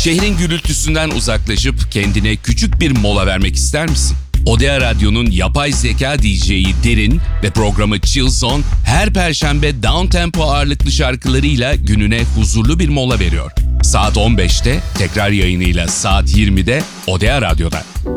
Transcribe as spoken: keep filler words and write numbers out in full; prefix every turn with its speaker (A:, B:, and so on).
A: Şehrin gürültüsünden uzaklaşıp kendine küçük bir mola vermek ister misin? Odea Radyo'nun yapay zeka D J'yi Derin ve programı Chill Zone her perşembe downtempo ağırlıklı şarkılarıyla gününe huzurlu bir mola veriyor. Saat on beşte tekrar yayınıyla saat yirmide Odea Radyo'da.